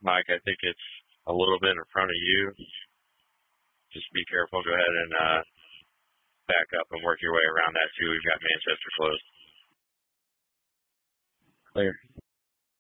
Mike, I think it's a little bit in front of you. Just be careful. Go ahead and back up and work your way around that too. We've got Manchester closed. Clear.